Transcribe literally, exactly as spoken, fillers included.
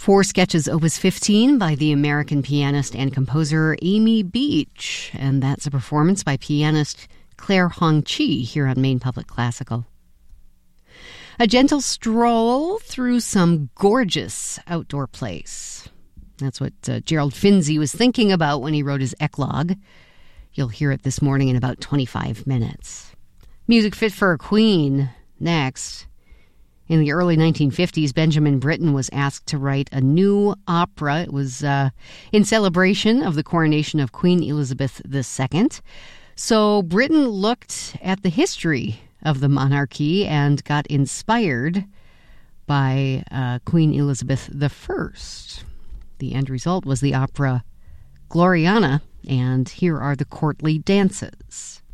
Four Sketches Opus fifteen by the American pianist and composer Amy Beach. And that's a performance by pianist Claire Hong-Chi here on Maine Public Classical. A gentle stroll through some gorgeous outdoor place. That's what uh, Gerald Finzi was thinking about when he wrote his eclogue. You'll hear it this morning in about twenty-five minutes. Music fit for a queen. Next. In the early nineteen fifties, Benjamin Britten was asked to write a new opera. It was uh, in celebration of the coronation of Queen Elizabeth the Second. So Britten looked at the history of the monarchy and got inspired by uh, Queen Elizabeth the First. The end result was the opera Gloriana, and here are the courtly dances.